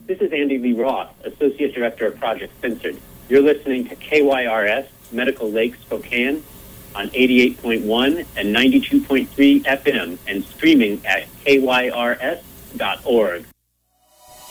This is Andy Lee Roth, Associate Director of Project Censored. You're listening to KYRS, Medical Lake, Spokane, on 88.1 and 92.3 FM, and streaming at kyrs.org.